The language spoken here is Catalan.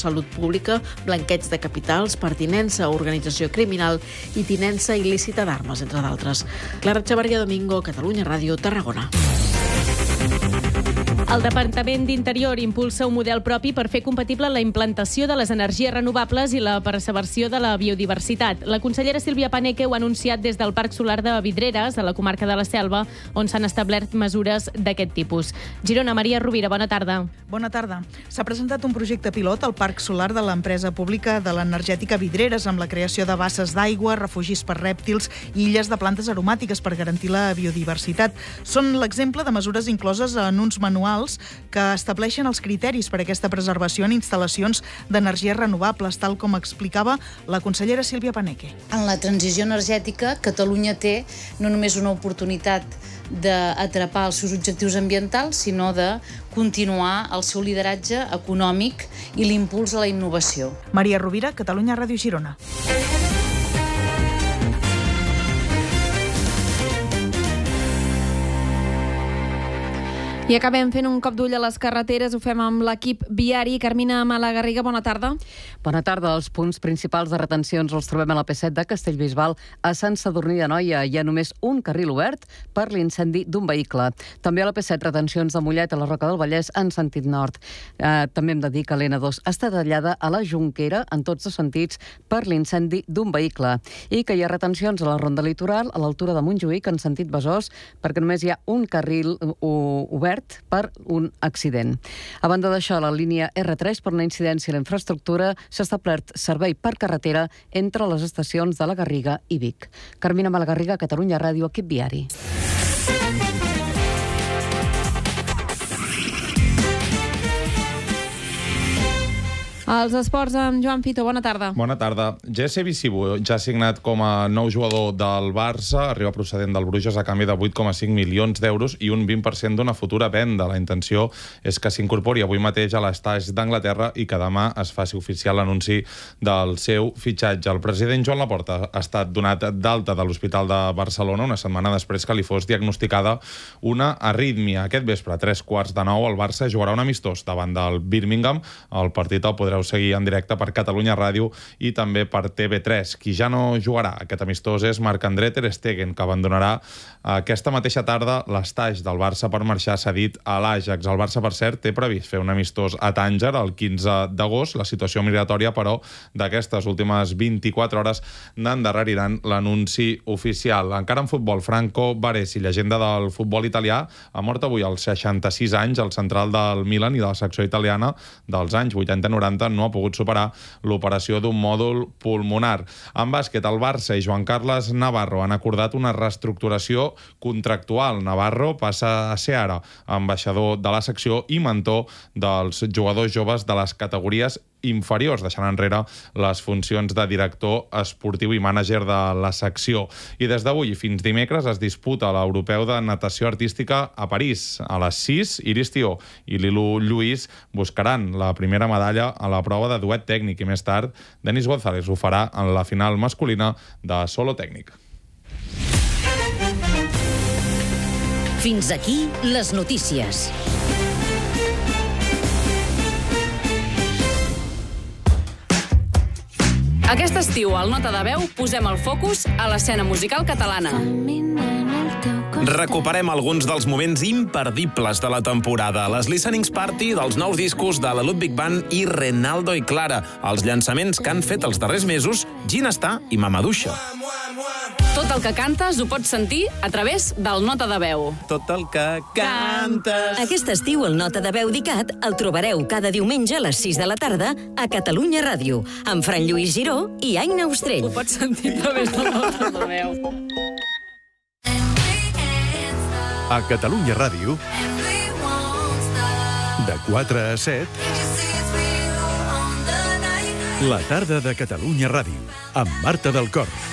salut pública, blanqueig de capitals, pertinença a organització criminal i tinença il·lícita d'armes, entre d'altres. Clara Xavarria Domingo, Catalunya Ràdio, Tarragona. El Departament d'Interior impulsa un model propi per fer compatible la implantació de les energies renovables i la preservació de la biodiversitat. La consellera Sílvia Paneque ho ha anunciat des del Parc Solar de Vidreres, a la comarca de la Selva, on s'han establert mesures d'aquest tipus. Girona, Maria Rovira, bona tarda. Bona tarda. S'ha presentat un projecte pilot al Parc Solar de l'empresa pública de l'energètica Vidreres amb la creació de basses d'aigua, refugis per rèptils i illes de plantes aromàtiques per garantir la biodiversitat. Són l'exemple de mesures incloses en uns manuals que estableixen els criteris per a aquesta preservació en instal·lacions d'energies renovables, tal com explicava la consellera Sílvia Paneque. En la transició energètica, Catalunya té no només una oportunitat d'atrapar els seus objectius ambientals, sinó de continuar el seu lideratge econòmic i l'impuls a la innovació. Maria Rovira, Catalunya Ràdio, Girona. I acabem fent un cop d'ull a les carreteres. Ho fem amb l'equip viari. Carmina Malagarriga, bona tarda. Bona tarda. Els punts principals de retencions els trobem a la P7 de Castellbisbal a Sant Sadurní d'Anoia. Hi ha només un carril obert per l'incendi d'un vehicle. També a la P7 retencions de Mollet a la Roca del Vallès en sentit nord. També hem de dir que l'N2 està tallada a la Jonquera en tots els sentits per l'incendi d'un vehicle. I que hi ha retencions a la Ronda Litoral a l'altura de Montjuïc en sentit Besòs perquè només hi ha un carril obert per un accident. A banda d'això, la línia R3, per una incidència a la infraestructura, s'ha establert servei per carretera entre les estacions de la Garriga i Vic. Carmina Malagarriga, Catalunya Ràdio, equip viari. Els esports amb Joan Fito, bona tarda. Bona tarda. Jesse Visibu ja ha signat com a nou jugador del Barça, arriba procedent del Bruges a canvi de 8,5 milions d'euros i un 20% d'una futura venda. La intenció és que s'incorpori avui mateix a l'estaix d'Anglaterra i que demà es faci oficial l'anunci del seu fitxatge. El president Joan Laporta ha estat donat d'alta de l'Hospital de Barcelona una setmana després que li fos diagnosticada una arrítmia. Aquest vespre, a 8:45, el Barça jugarà un amistós davant del Birmingham. El partit el podreu seguir en directe per Catalunya Ràdio i també per TV3. Qui ja no jugarà aquest amistós és Marc-André ter Stegen, que abandonarà aquesta mateixa tarda l'estaix del Barça per marxar cedit a l'Ajax. El Barça, per cert, té previst fer un amistós a Tànger el 15 d'agost. La situació migratòria, però, d'aquestes últimes 24 hores n'endarreriran l'anunci oficial. Encara en futbol, Franco Baresi, llegenda del futbol italià, ha mort avui als 66 anys. El central del Milan i de la secció italiana dels anys 80-90 no ha pogut superar l'operació d'un mòdul pulmonar. En bàsquet, el Barça i Joan Carles Navarro han acordat una reestructuració contractual. Navarro passa a ser ara ambaixador de la secció i mentor dels jugadors joves de les categories inferiors, deixant enrere les funcions de director esportiu i mànager de la secció. I des d'avui fins dimecres es disputa l'Europeu de Natació Artística a París. A les 6, Iris Tió i Lilu Lluís buscaran la primera medalla a la prova de duet tècnic i més tard Denis González ho farà en la final masculina de solo tècnic. Fins aquí les notícies. Aquest estiu, al Nota de Veu, posem el focus a l'escena musical catalana. Recuperem alguns dels moments imperdibles de la temporada. Les listenings party dels nous discos de la Ludwig Band i Renaldo i Clara. Els llançaments que han fet els darrers mesos Ginestar i Mamaduixa. Tot el que cantes ho pots sentir a través del Nota de Veu. Tot el que cantes... Aquest estiu el Nota de Veu d'ICAT el trobareu cada diumenge a les 6 de la tarda a Catalunya Ràdio, amb Fran Lluís Giró i Aina Ostrell. Ho pots sentir a través del Nota de Veu. A Catalunya Ràdio, de 4 a 7, la tarda de Catalunya Ràdio, amb Marta del Cor.